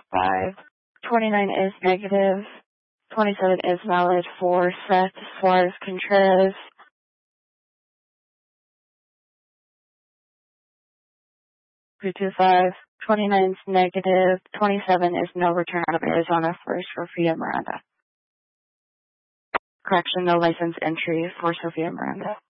5. 29 is negative. 27 is valid for Seth Suarez Contreras. .225. 29 is negative. 27 is no return out of Arizona for Sophia Miranda. Correction, no license entry for Sophia Miranda.